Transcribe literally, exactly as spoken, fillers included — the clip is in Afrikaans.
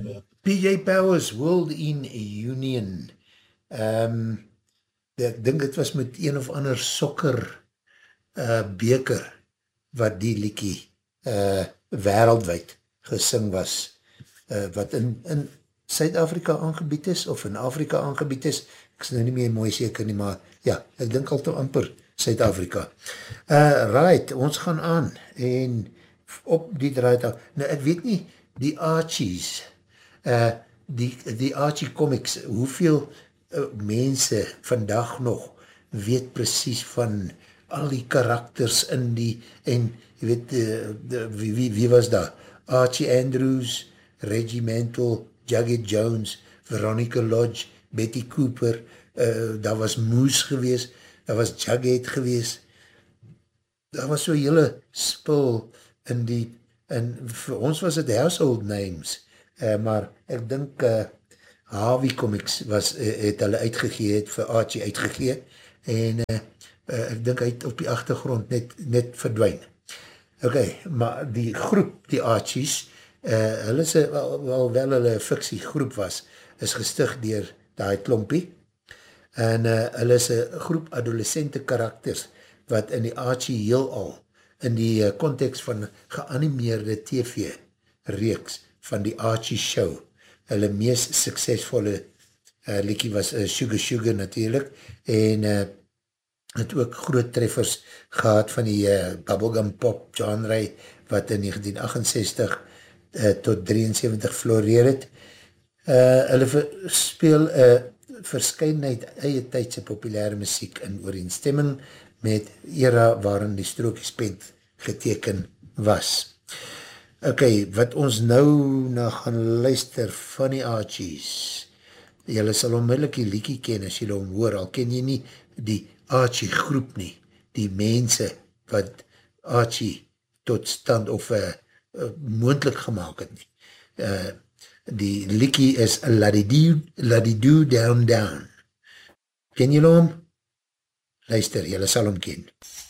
P J Powers, World in Union. Um, ek dink het was met een of ander sokker uh, beker wat die liekie uh, wereldwijd gesing was, uh, wat in, in Suid-Afrika aangebied is, of in Afrika aangebied is, ek is nou nie meer mooi seker nie, maar ja, ek dink al te amper Suid-Afrika. Uh, right, ons gaan aan, en op die draaidag, nou ek weet nie, die Archies, uh, die, die Archie comics, hoeveel uh, mense vandag nog weet precies van al die karakters in die, en jy weet, uh, de, wie, wie, wie was daar? Archie Andrews, Reggie Mantle, Jughead Jones, Veronica Lodge, Betty Cooper, uh, daar was Moose gewees, daar was Jughead gewees, daar was so hele spul in die, en vir ons was het household names, uh, maar ek dink uh, Harvey Comics was, uh, het hulle uitgegee, het vir Archie uitgegee, en uh, uh, ek dink hy het op die achtergrond net, net verdwijn. Ok, maar die groep, die Archies, Uh, hulle is, wel, wel wel hulle fiksie groep was, is gestig dier die klompie, en uh, hulle is een groep adolescente karakters, wat in die Archie heel al, in die uh, context van geanimeerde T V-reeks van die Archie show, hulle meest suksesvolle uh, liekie was uh, Sugar Sugar natuurlijk, en uh, het ook groot treffers gehad van die uh, bubblegum pop genre, wat in negentien achtenzestig Uh, tot drieënseventig floreer het. Uh, hulle speel uh, verskynheid eie tydse populaire muziek in ooreenstemming met era waarin die strookjespent geteken was. Ok, wat ons nou na gaan luister van die Archies. Julle sal onmiddellik die liekie ken as julle hom hoor, al ken jy nie die Archie groep nie, die mense wat Archie tot stand of uh, Uh, moendlik gemaakt het nie. Uh, die liekie is Ladidoo Down Down. Ken julle hom? Luister, julle sal hom ken.